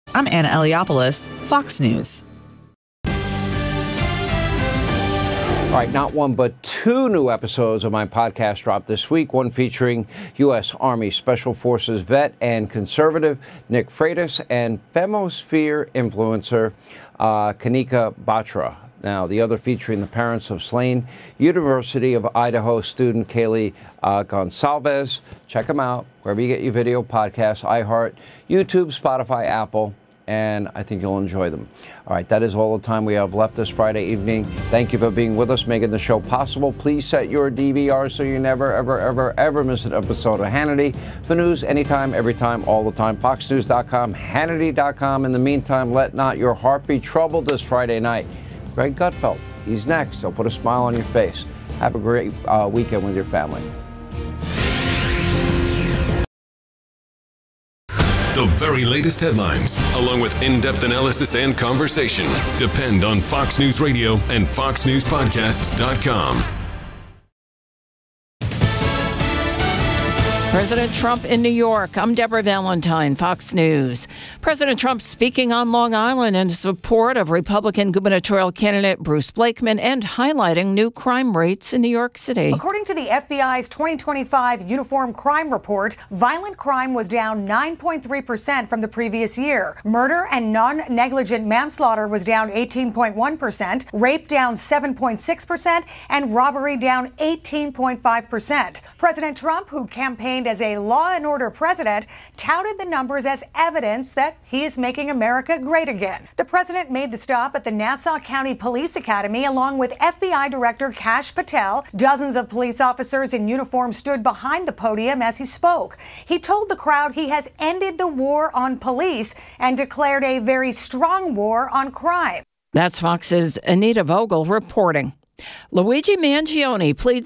I'm Anna Eliopoulos, Fox News. All right, not one, but two new episodes of my podcast dropped this week, one featuring U.S. Army Special Forces vet and conservative Nick Freitas and Femosphere influencer Kanika Batra. Now, the other featuring the parents of slain University of Idaho student Kaylee Gonsalves. Check them out wherever you get your video podcasts, iHeart, YouTube, Spotify, Apple, and I think you'll enjoy them. All right, that is all the time we have left this Friday evening. Thank you for being with us, making the show possible. Please set your DVR so you never, ever miss an episode of Hannity. For news anytime, every time, all the time, foxnews.com, Hannity.com. In the meantime, let not your heart be troubled this Friday night. Greg Gutfeld, he's next. He'll put a smile on your face. Have a great weekend with your family. The very latest headlines, along with in-depth analysis and conversation, depend on Fox News Radio and FoxNewsPodcasts.com. President Trump in New York. I'm Deborah Valentine, Fox News. President Trump speaking on Long Island in support of Republican gubernatorial candidate Bruce Blakeman and highlighting new crime rates in New York City. According to the FBI's 2025 Uniform Crime Report, violent crime was down 9.3% from the previous year. Murder and non-negligent manslaughter was down 18.1%, rape down 7.6%, and robbery down 18.5%. President Trump, who campaigned as a law and order president, touted the numbers as evidence that he is making America great again. The president made the stop at the Nassau County Police Academy along with FBI Director Kash Patel. Dozens of police officers in uniform stood behind the podium as he spoke. He told the crowd he has ended the war on police and declared a very strong war on crime. That's Fox's Anita Vogel reporting. Luigi Mangione pleads